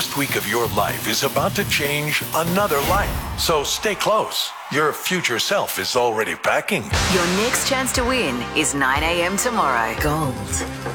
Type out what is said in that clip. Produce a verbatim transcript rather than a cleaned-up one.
best week of your life is about to change another life. So stay close. Your future self is already packing. Your next chance to win is nine a.m. tomorrow. Gold